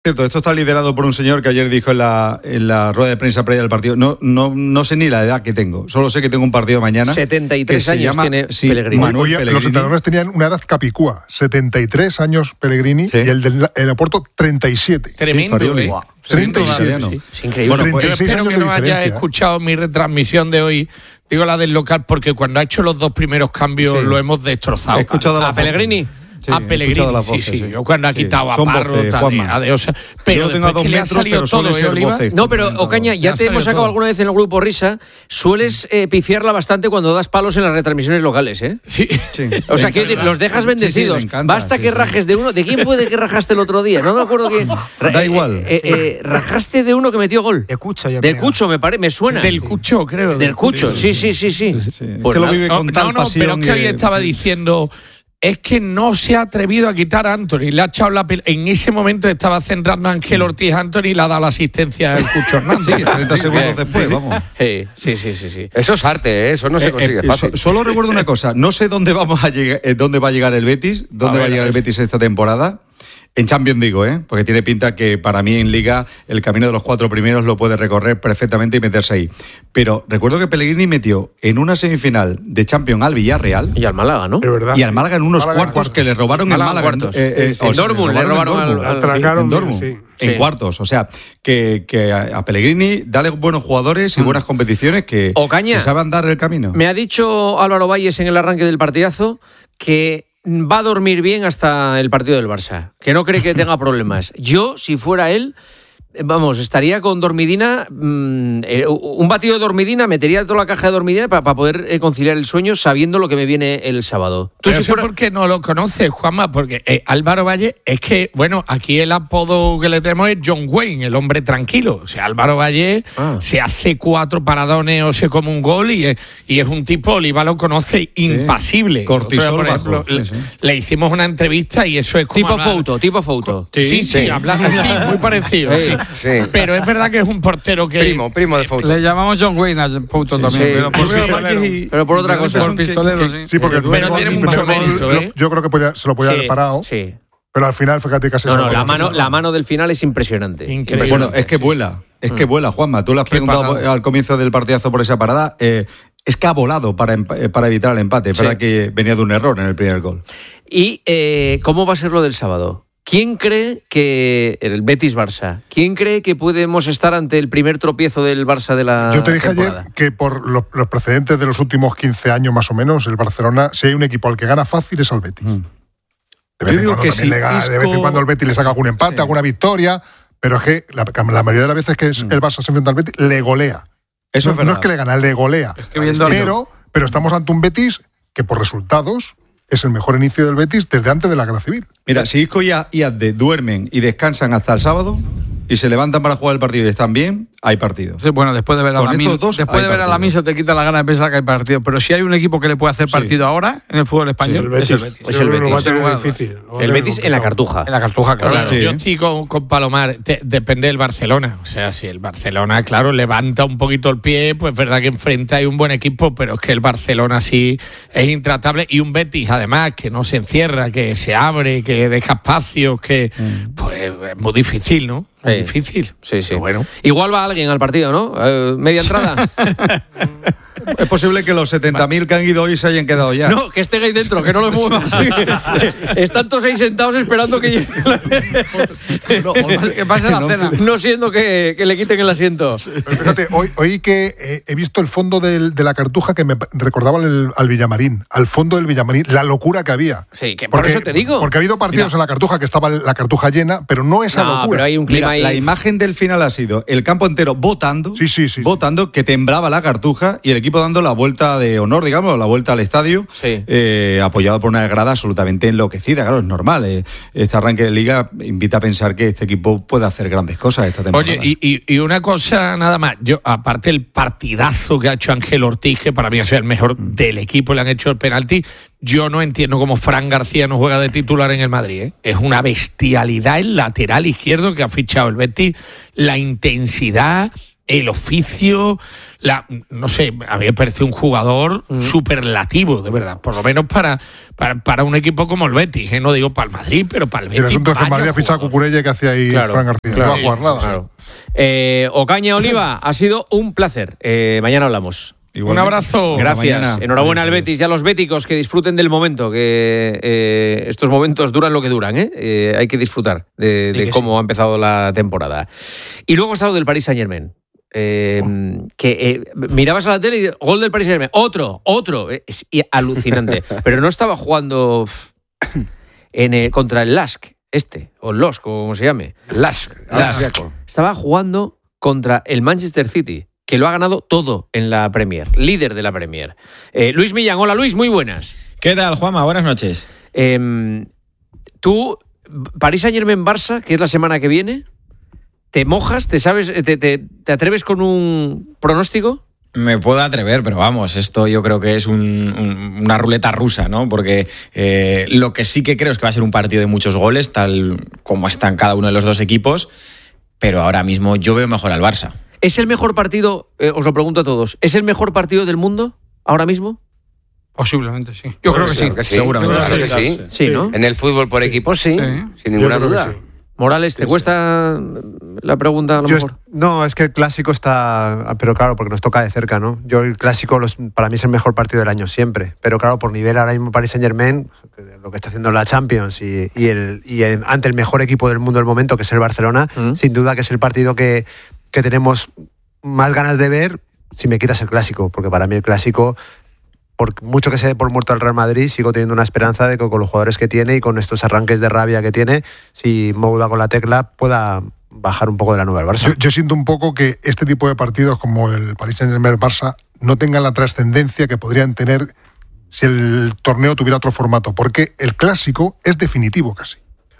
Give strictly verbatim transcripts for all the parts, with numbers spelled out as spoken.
Cierto, esto está liderado por un señor que ayer dijo en la, en la rueda de prensa previa del partido, no, no, no sé ni la edad que tengo, solo sé que tengo un partido mañana. setenta y tres años llama, tiene sí, Pellegrini. Manuel Oye, Pellegrini. Los entrenadores tenían una edad capicúa, setenta y tres años Pellegrini, ¿Sí? y el del el Oporto treinta y siete. Tremendo, Sí, ¿eh? Wow. treinta y siete. Sí, Sí, es increíble. Bueno, pues, Yo espero que no haya escuchado mi retransmisión de hoy, digo la del local, porque cuando ha hecho los dos primeros cambios Sí. lo hemos destrozado. He escuchado a la Pellegrini. Sí, a he Pellegrini, escuchado las sí, voces, sí, sí. Yo cuando ha Sí. quitado a Son Parro, voces, Juanma. Tadea, de, o sea, pero Yo lo tengo a después dos que le ha metros, salido pero suele todo, ¿eh, ser Oliva? voces. No, pero Ocaña, ya Ya te hemos sale sacado todo. alguna vez en el grupo Risa. Sueles eh, pifiarla bastante cuando das palos en las retransmisiones locales, ¿eh? Sí. Sí. O sea, Le que encanta. los dejas Sí, sí, bendecidos. le encanta, Basta sí, que sí. rajes de uno. ¿De quién fue de que rajaste el otro día? No me acuerdo quién. Da igual. Eh, eh, eh, rajaste de uno que metió gol. De Cucho, yo De creo. Cucho, me parece, me suena. Del Cucho, creo. Del Cucho, sí, sí, sí, sí. Sí. Pues que lo nada. vive No, con tal no, no, pasión. pero es que hoy y- estaba diciendo, es que no se ha atrevido a quitar a Anthony. Le ha echado la pel- en ese momento estaba centrando a Ángel Ortiz a Anthony y le ha dado la asistencia al Cucho Hernández. Sí, treinta segundos después, vamos. Eh, sí, sí, sí, sí. Eso es arte, ¿eh? Eso no se Eh, consigue eh, fácil. so- solo recuerdo una cosa, no sé dónde vamos a llegar, eh, dónde va a llegar el Betis, dónde A va ver, a llegar a el ver. Betis esta temporada. En Champions digo, ¿eh? Porque tiene pinta que para mí en Liga el camino de los cuatro primeros lo puede recorrer perfectamente y meterse ahí. Pero recuerdo que Pellegrini metió en una semifinal de Champions al Villarreal Y al Málaga, ¿no? Es verdad. y al Málaga en unos Málaga en cuartos cuartos. que le robaron Málaga en en Málaga. cuartos. eh, eh, Sí, sí. o sea, En Dortmund, le robaron al- Dortmund. al- Atracaron en bien, Dortmund. sí. En Sí. cuartos, o sea, que, que a a Pellegrini dale buenos jugadores y buenas competiciones que, Ocaña. que saben dar el camino. Me ha dicho Álvaro Valles en el arranque del partidazo que va a dormir bien hasta el partido del Barça, que no cree que tenga problemas. Yo, si fuera él, eh, vamos, estaría con dormidina, mmm, eh, un batido de dormidina, metería toda la caja de dormidina para poder eh, conciliar el sueño sabiendo lo que me viene el sábado. Tú Pero si eso fuera... ¿por qué no lo conoces, Juanma? Porque eh, Álvaro Valle es que, bueno, aquí el apodo que le tenemos es John Wayne, el hombre tranquilo. O sea, Álvaro Valle Ah. se hace cuatro paradones o se come un gol y es, y es un tipo, Oliva lo conoce, impasible. Cortisol Nosotros, por bajo, ejemplo, sí, le, sí. le hicimos una entrevista y eso es como Tipo hablar- foto, tipo foto. Sí, sí, Sí. habla- sí, muy parecido. Sí. sí. Sí. Pero es verdad que es un portero que... Primo, primo de foto. Le llamamos John Wayne a Puto también, sí. pero por Sí, pistolero. y- Pero por otra y me da la cosa. impresión Por pistolero, que- sí. Sí, porque el Pero primer tiene gol- el mucho primer gol, mérito, lo- ¿eh? yo creo que podía- se lo podía Sí, haber parado, sí. pero al final fíjate casi No, se no, lo la podía mano, hacer. la mano del final es impresionante. Increíble. Bueno, es que vuela, es que vuela, Juanma. Tú le has preguntado pasada. al comienzo del partidazo por esa parada. eh, es que ha volado para, empa- eh, para evitar el empate. Es Sí. verdad que venía de un error en el primer gol. ¿Y eh, cómo va a ser lo del sábado? ¿Quién cree que el Betis-Barça? ¿Quién cree que podemos estar ante el primer tropiezo del Barça de la Yo te dije temporada? ayer que por los, los precedentes de los últimos quince años más o menos, el Barcelona, si hay un equipo al que gana fácil es al Betis. Mm. De vez, Yo en digo cuando que también si le gana, de vez en Isco- cuando el Betis le saca algún empate, Sí. alguna victoria, pero es que la, la mayoría de las veces que es- el Barça se enfrenta al Betis, le golea. Eso no, es verdad. no es que le gana, le golea. que viendo- pero, pero estamos ante un Betis que por resultados es el mejor inicio del Betis desde antes de la guerra civil. Mira, si Isco y A- y Adde duermen y descansan hasta el sábado y se levantan para jugar el partido y están bien, hay partido. Sí, bueno, después de ver a Con la estos misa, dos después hay de ver a la partido. misa te quita la gana de pensar que hay partido. Pero si hay un equipo que le puede hacer Sí. partido ahora en el fútbol español, el Betis. es el Betis. Es el Lo va a Betis. tener Sin difícil. lo va a El tener Betis en la complicado. Cartuja. En la Cartuja, claro. Claro, Sí. yo estoy con, con Palomar, te- depende del Barcelona. O sea, si el Barcelona, claro, levanta un poquito el pie, pues es verdad que enfrente hay un buen equipo, pero es que el Barcelona sí es intratable. Y un Betis, además, que no se encierra, que se abre, que deja espacios, que pues es muy difícil, ¿no? Es Sí. difícil. Sí, sí. Pero bueno. Igual va alguien al partido, ¿no? Eh, media entrada. Es posible que los setenta mil que han ido hoy se hayan quedado ya. No, que esté ahí dentro, que no lo muevas. Están todos ahí sentados esperando que llegue. No, Que pase la no, cena. No siendo que, que le quiten el asiento. Pero fíjate, hoy, hoy que eh, he visto el fondo del- de la Cartuja que me recordaba al, al Villamarín, al fondo del Villamarín, la locura que había. Sí, que por eso te digo. Porque ha habido partidos Mira. en la Cartuja que estaba la Cartuja llena, pero no esa No, locura. pero hay un clima Mira, ahí. la imagen del final ha sido el campo entero votando, Sí, sí, sí, votando, que temblaba la Cartuja y el equipo dando la vuelta de honor, digamos, la vuelta al estadio, Sí. eh, apoyado por una grada absolutamente enloquecida. Claro, es normal. eh, este arranque de liga invita a pensar que este equipo puede hacer grandes cosas esta temporada. Oye, y, y- y una cosa nada más, yo aparte el partidazo que ha hecho Ángel Ortiz, que para mí ha sido el mejor del equipo, le han hecho el penalti, yo no entiendo cómo Fran García no juega de titular en el Madrid, ¿eh? Es una bestialidad el lateral izquierdo que ha fichado el Betis, la intensidad, el oficio, la, no sé, a mí me parece un jugador mm. superlativo, de verdad, por lo menos para, para, para un equipo como el Betis, ¿eh? No digo para el Madrid, pero para el Betis. El asunto es que el Madrid ha fichado a Cucurella, que hacía ahí claro, Fran García, claro, no va a jugar nada. Claro. Eh, Ocaña Oliva, ha sido un placer. Eh, mañana hablamos. Igualmente. Un abrazo. Gracias. Enhorabuena al Betis y a los béticos, que disfruten del momento, que eh, estos momentos duran lo que duran, ¿eh? Eh, hay que disfrutar de, de cómo sí. ha empezado la temporada. Y luego está lo del Paris Saint-Germain. Eh, oh. Que eh, mirabas a la tele y gol del Paris Saint-Germain, otro, otro. Es alucinante. Pero no estaba jugando en el, contra el Lask, este, o el Losk, o como se llame. Lask. Lask. Estaba jugando contra el Manchester City, que lo ha ganado todo en la Premier, líder de la Premier. Eh, Luis Millán, hola Luis, muy buenas. ¿Qué tal, Juanma? Buenas noches. Eh, tú, Paris Saint-Germain-Barça, que es la semana que viene, ¿te mojas? ¿Te sabes? Te, te, ¿Te atreves con un pronóstico? Me puedo atrever, pero vamos, esto yo creo que es un, un, una ruleta rusa, ¿no? Porque eh, lo que sí que creo es que va a ser un partido de muchos goles, tal como están cada uno de los dos equipos, pero ahora mismo yo veo mejor al Barça. ¿Es el mejor partido, eh, os lo pregunto a todos, ¿es el mejor partido del mundo ahora mismo? Posiblemente sí. Yo creo que sí. que sí. Seguramente Yo creo sí. que sí. Sí, sí, ¿no? En el fútbol por equipos sí, sí. sin ninguna duda. Morales, ¿te sí, cuesta sí. la pregunta a lo Yo mejor? Es, no, es que el clásico está... Pero claro, porque nos toca de cerca, ¿no? Yo el clásico los, para mí es el mejor partido del año siempre. Pero claro, por nivel ahora mismo Paris Saint-Germain, lo que está haciendo la Champions y, y, el, y el, ante el mejor equipo del mundo del momento, que es el Barcelona, ¿Mm? sin duda que es el partido que, que tenemos más ganas de ver si me quitas el clásico. Porque para mí el clásico... Por mucho que se dé por muerto el Real Madrid, sigo teniendo una esperanza de que con los jugadores que tiene y con estos arranques de rabia que tiene, si Mou da con la tecla, pueda bajar un poco de la nube al Barça. Yo, yo siento un poco que este tipo de partidos como el Paris Saint-Germain-Barça no tengan la trascendencia que podrían tener si el torneo tuviera otro formato, porque el clásico es definitivo casi.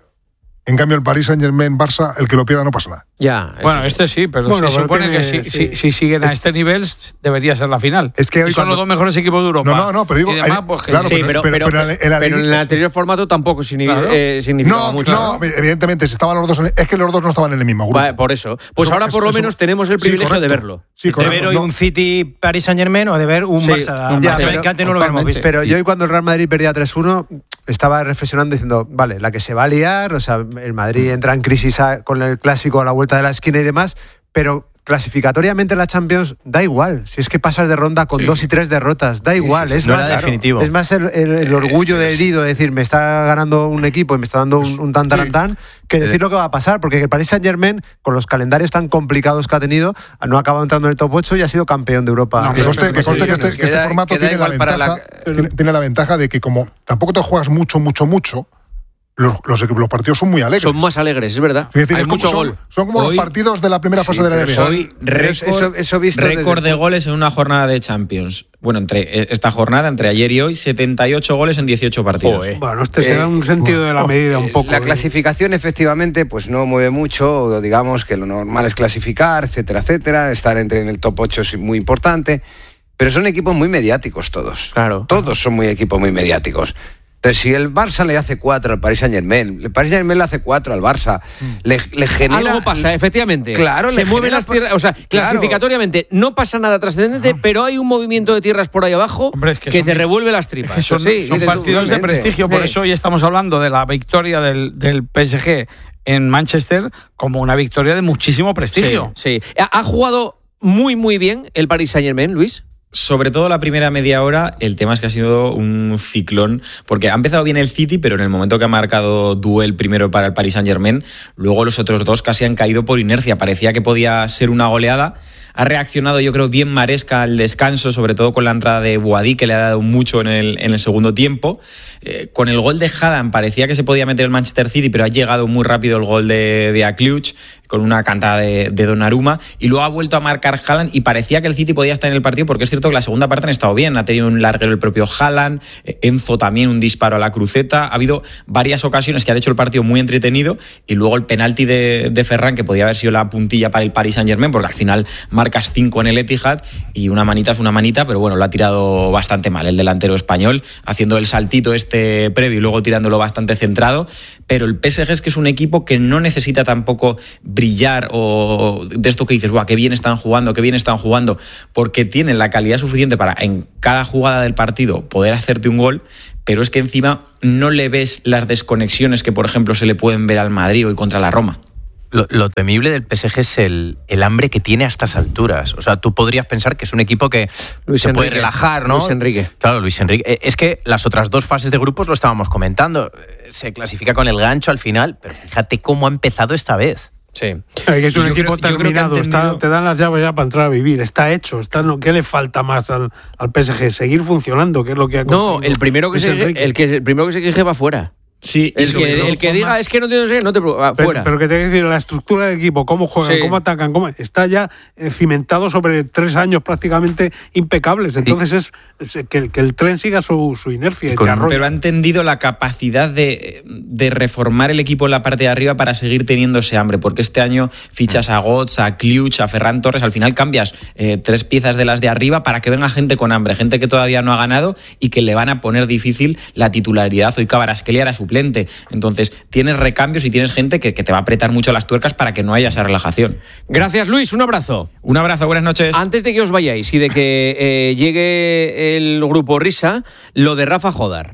En cambio, el Paris Saint-Germain-Barça, el que lo pierda no pasa nada. Ya, bueno, sí. este sí, pero bueno, se supone tiene, que si, sí. si, si siguen a este nivel debería ser la final. Es que hoy y son cuando... los dos mejores equipos de Europa. No, no, no, pero digo... Demás, hay, pues, claro, sí, pero, pero, pero, pero, pero en el anterior formato tampoco significa, claro. eh, significaba no, mucho. No, ¿no? Evidentemente, si estaban los dos... En, es que los dos no estaban en el mismo grupo. Vale, por eso. Pues eso, ahora por lo menos eso, tenemos el privilegio sí, de verlo. Sí, de ver hoy no. un City Paris Saint-Germain o de ver un sí, Barça. Ya, pero, que antes no lo hemos visto. Pero yo hoy cuando el Real Madrid perdía tres uno... estaba reflexionando diciendo, vale, la que se va a liar, o sea, el Madrid entra en crisis a, con el clásico a la vuelta de la esquina y demás, pero clasificatoriamente en la Champions da igual, si es que pasas de ronda con sí. dos y tres derrotas, da igual, sí, sí, es, no más, definitivo. es más el, el, el orgullo del herido de decir, me está ganando un equipo y me está dando un, un tan tan tan, que decir lo que va a pasar, porque el Paris Saint-Germain, con los calendarios tan complicados que ha tenido, no ha acabado entrando en el top ocho y ha sido campeón de Europa. No, que conste que, que, este, que este formato tiene la, ventaja, la... Tiene, tiene la ventaja de que como tampoco te juegas mucho, mucho, mucho, Los, los, los partidos son muy alegres. Son más alegres, es verdad. Es decir, hay es mucho son, gol. Son como hoy, los partidos de la primera fase sí, de la N B A. Hoy récord, eso, eso récord de goles en una jornada de Champions. Bueno, entre esta jornada, entre ayer y hoy, setenta y ocho goles en dieciocho partidos. Oh, eh. Bueno, este se eh, da un sentido bueno, de la medida un poco. La clasificación efectivamente pues no mueve mucho, digamos que lo normal es clasificar, etcétera, etcétera. Estar entre en el top ocho es muy importante. Pero son equipos muy mediáticos todos. Claro. Todos son muy equipos muy mediáticos. Entonces, si el Barça le hace cuatro al Paris Saint-Germain, el Paris Saint-Germain le hace cuatro al Barça, mm. le, le genera... Algo pasa, efectivamente. Claro, se le mueven genera... las tierras, o sea, claro. clasificatoriamente no pasa nada trascendente, no. pero hay un movimiento de tierras por ahí abajo Hombre, es que, que te son, revuelve las tripas. Es que son sí, son partidos de prestigio, por eso hoy estamos hablando de la victoria del, del P S G en Manchester como una victoria de muchísimo prestigio. Sí, sí. ¿Ha jugado muy, muy bien el Paris Saint-Germain, Luis? Sobre todo la primera media hora, el tema es que ha sido un ciclón, porque ha empezado bien el City, pero en el momento que ha marcado duel primero para el Paris Saint-Germain, luego los otros dos casi han caído por inercia. Parecía que podía ser una goleada. Ha reaccionado, yo creo, bien Maresca al descanso, sobre todo con la entrada de Boadí, que le ha dado mucho en el, en el segundo tiempo. Eh, con el gol de Haaland parecía que se podía meter el Manchester City, pero ha llegado muy rápido el gol de, de Akliuch, con una cantada de, de Donnarumma, y luego ha vuelto a marcar Haaland, y parecía que el City podía estar en el partido, porque es cierto que la segunda parte han estado bien. Ha tenido un larguero el propio Haaland, Enzo también un disparo a la cruceta. Ha habido varias ocasiones que han hecho el partido muy entretenido, y luego el penalti de, de Ferran, que podía haber sido la puntilla para el Paris Saint-Germain, porque al final marca marcas cinco en el Etihad y una manita es una manita, pero bueno, lo ha tirado bastante mal el delantero español, haciendo el saltito este previo y luego tirándolo bastante centrado. Pero el P S G es que es un equipo que no necesita tampoco brillar o de esto que dices, guau, qué bien están jugando, qué bien están jugando, porque tienen la calidad suficiente para en cada jugada del partido poder hacerte un gol, pero es que encima no le ves las desconexiones que, por ejemplo, se le pueden ver al Madrid hoy contra la Roma. Lo, lo temible del P S G es el, el hambre que tiene a estas alturas. O sea, tú podrías pensar que es un equipo que Luis se Enrique, puede relajar, ¿no? Luis Enrique. Claro, Luis Enrique. Es que las otras dos fases de grupos lo estábamos comentando. Se clasifica con el gancho al final, pero fíjate cómo ha empezado esta vez. Sí. Es un yo equipo creo, terminado, yo creo que está, entendido... te dan las llaves ya para entrar a vivir, está hecho, está, ¿qué le falta más al, al P S G? Seguir funcionando, que es lo que ha conseguido. No, el primero que, se, el, que, el primero que se queje va fuera. Sí, el que, el que diga es que no tiene no te preocupes, pero, fuera. Pero que te que decir, la estructura del equipo, cómo juegan, sí. cómo atacan, cómo está ya cimentado sobre tres años prácticamente impecables. Entonces es, es que, el, que el tren siga su, su inercia. Con, pero ha entendido la capacidad de, de reformar el equipo en la parte de arriba para seguir teniendo ese hambre, porque este año fichas a Götze, a Kliuch, a Ferran Torres, al final cambias eh, tres piezas de las de arriba para que venga gente con hambre, gente que todavía no ha ganado y que le van a poner difícil la titularidad. Hoy Kvaratskhelia era su suplente. Entonces, tienes recambios y tienes gente que, que te va a apretar mucho las tuercas para que no haya esa relajación. Gracias, Luis. Un abrazo. Un abrazo, buenas noches. Antes de que os vayáis y de que eh, llegue el grupo Risa, lo de Rafa Jodar.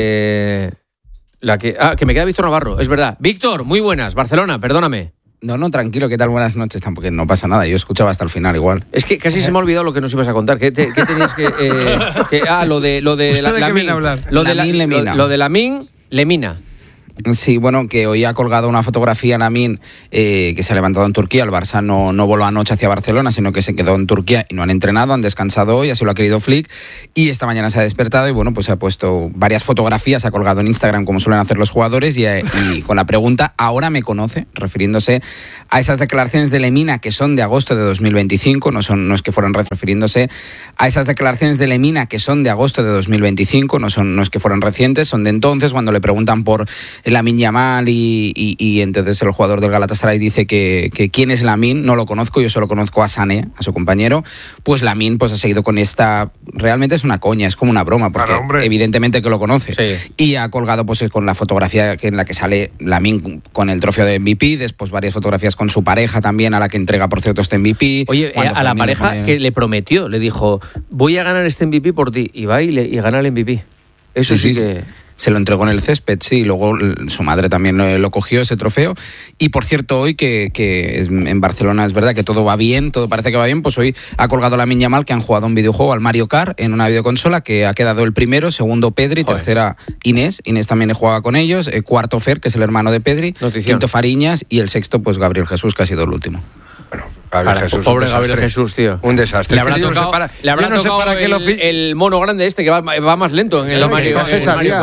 Eh, la que, ah, que me queda Víctor Navarro, es verdad. Víctor, muy buenas. Barcelona, perdóname. No, no, tranquilo, ¿qué tal? Buenas noches, tampoco no pasa nada, yo escuchaba hasta el final igual. Es que casi se me ha olvidado lo que nos ibas a contar. ¿Qué, te, qué tenías que, eh, que ah, lo de lo de la, de Lamin, lo de la, lo, lo de Lamin Lemina. Sí, bueno, que hoy ha colgado una fotografía Lamin eh, que se ha levantado en Turquía. El Barça no, no voló anoche hacia Barcelona, sino que se quedó en Turquía y no han entrenado, han descansado hoy, así lo ha querido Flick. Y esta mañana se ha despertado y bueno, pues se ha puesto varias fotografías, ha colgado en Instagram como suelen hacer los jugadores y, y con la pregunta, ¿ahora me conoce? Refiriéndose a esas declaraciones de Lemina que son de agosto de dos mil veinticinco, no, son, no es que fueran refiriéndose a esas declaraciones de Lemina que son de agosto de dos mil veinticinco, no, son, no es que fueran recientes, son de entonces, cuando le preguntan por Lamine Yamal y, y, y entonces el jugador del Galatasaray dice que, que quién es Lamine, no lo conozco, yo solo conozco a Sané, a su compañero. Pues Lamine pues ha seguido con esta, realmente es una coña, es como una broma, porque claro, evidentemente que lo conoce. Sí. Y ha colgado pues con la fotografía en la que sale Lamine con el trofeo de M V P, después varias fotografías con su pareja también, a la que entrega por cierto este M V P. Oye, a, a la pareja pone... que le prometió, le dijo, voy a ganar este M V P por ti, y va y, le, y gana el M V P. Eso sí, sí, sí que... Se lo entregó en el césped, sí, y luego su madre también lo cogió, ese trofeo. Y por cierto, hoy que, que en Barcelona es verdad que todo va bien, todo parece que va bien, pues hoy ha colgado Lamine Yamal, que han jugado un videojuego al Mario Kart en una videoconsola, que ha quedado el primero, segundo Pedri, Joder. tercera Inés, Inés también jugaba con ellos, eh, cuarto Fer, que es el hermano de Pedri, Notición. quinto Fariñas y el sexto pues Gabriel Jesús, que ha sido el último. Bueno, Gabriel Para, Jesús, pobre Gabriel Jesús, tío. Un desastre. Le habrá tocado, no sé para, le habrá no tocado el, lo fi- el mono grande este que va, va más lento en el Mario Kart.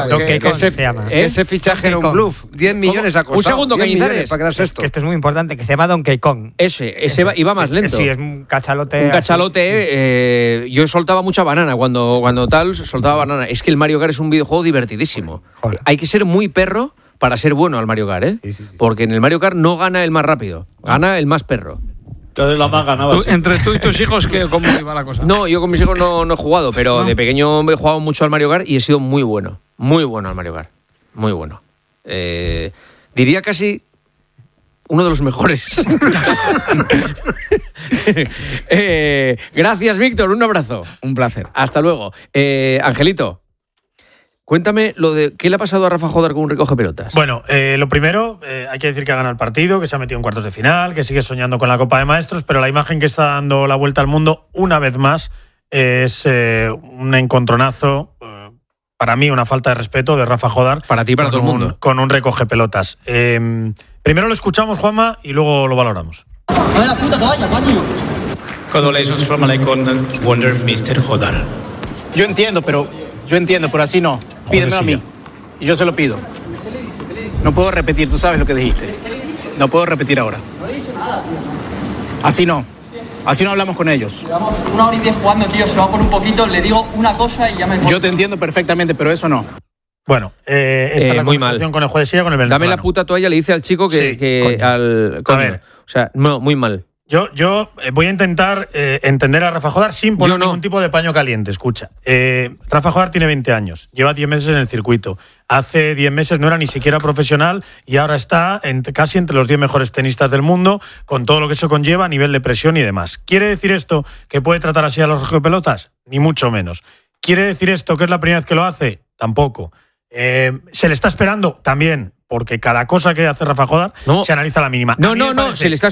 Ese fichaje era un bluff. diez millones ha costado. Un segundo, Cañizares. Para quedarse esto. Que esto es muy importante, que se llama Donkey Kong. Ese, ese va, iba más lento. Sí, es un cachalote. Un cachalote. Eh, yo soltaba mucha banana. Cuando, cuando tal, soltaba banana. Es que el Mario Kart es un videojuego divertidísimo. Joder. Hay que ser muy perro para ser bueno al Mario Kart, ¿eh? Sí, sí, sí. Porque en el Mario Kart no gana el más rápido, gana el más perro. Entonces la más ganaba. Entre tú y tus hijos, ¿qué, ¿cómo iba la cosa? No, yo con mis hijos no, no he jugado, pero ¿no? De pequeño he jugado mucho al Mario Kart y he sido muy bueno. Muy bueno al Mario Kart. Muy bueno. Eh, diría casi uno de los mejores. eh, gracias, Víctor. Un abrazo. Un placer. Hasta luego. Eh, Angelito. Cuéntame lo de qué le ha pasado a Rafa Jodar con un recoge pelotas. Bueno, eh, lo primero, eh, hay que decir que ha ganado el partido, que se ha metido en cuartos de final, que sigue soñando con la Copa de Maestros, pero la imagen que está dando la vuelta al mundo una vez más es eh, un encontronazo, eh, para mí una falta de respeto de Rafa Jodar. Para ti y para todo el mundo. Un, con un recoge pelotas. Eh, primero lo escuchamos, Juanma, y luego lo valoramos. ¡Ay, la puta toalla, coño! Congratulations from an icon wonder mister Jodar. Yo entiendo, pero yo entiendo, pero así no. Pídemelo a mí. Y yo se lo pido. No puedo repetir, tú sabes lo que dijiste. No puedo repetir ahora. Así no. Así no hablamos con ellos. Llevamos una hora y diez jugando, tío. Se va por un poquito, le digo una cosa y ya me... Yo te entiendo perfectamente, pero eso no. Bueno, eh, esta eh, es la muy conversación mal. Con el juez de silla, con el venezolano. Dame la puta toalla, le dice al chico que... Sí, que coño. al, coño. A ver. O sea, no, muy mal. Yo, yo voy a intentar eh, entender a Rafa Jodar sin poner no. ningún tipo de paño caliente. Escucha, eh, Rafa Jodar tiene veinte años, lleva diez meses en el circuito. Hace diez meses no era ni siquiera profesional y ahora está entre, casi entre los diez mejores tenistas del mundo, con todo lo que eso conlleva a nivel de presión y demás. ¿Quiere decir esto que puede tratar así a los regiopelotas? Ni mucho menos. ¿Quiere decir esto que es la primera vez que lo hace? Tampoco. Eh, ¿Se le está esperando? También. Porque cada cosa que hace Rafa Jodar no. se analiza a la mínima. No, no, no, se le está